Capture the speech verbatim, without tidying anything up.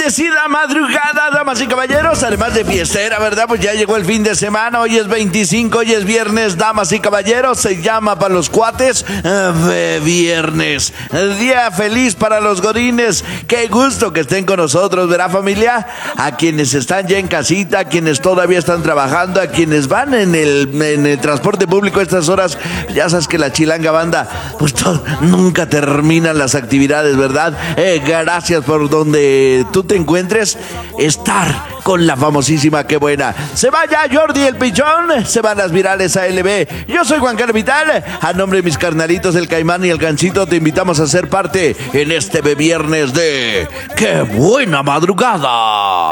Bendecida madrugada, damas y caballeros, además de fiestera, ¿verdad? Pues ya llegó el fin de semana, hoy es veinticinco, hoy es viernes, damas y caballeros, se llama para los cuates eh, viernes, día feliz para los godines, qué gusto que estén con nosotros, ¿verdad, familia? A quienes están ya en casita, a quienes todavía están trabajando, a quienes van en el, en el transporte público a estas horas, ya sabes que la chilanga banda, pues todo, nunca terminan las actividades, ¿verdad? Eh, gracias por donde tú te encuentres, estar con la famosísima Qué Buena. Se va ya Jordi el Pichón, se van las virales A L B. Yo soy Juan Carlos Vital, a nombre de mis carnalitos el Caimán y el Gancito te invitamos a ser parte en este viernes de Qué Buena Madrugada.